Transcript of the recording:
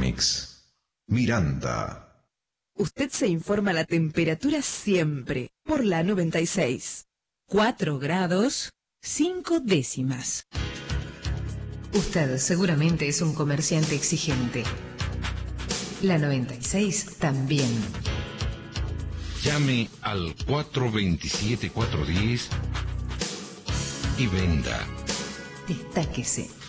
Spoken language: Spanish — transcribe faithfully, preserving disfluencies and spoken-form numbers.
Electronics. Miranda. Usted se informa la temperatura siempre por la noventa y seis. cuatro grados, cinco décimas. Usted seguramente es un comerciante exigente. La noventa y seis también. Llame al cuatro dos siete, cuatro uno cero y venda. Destáquese.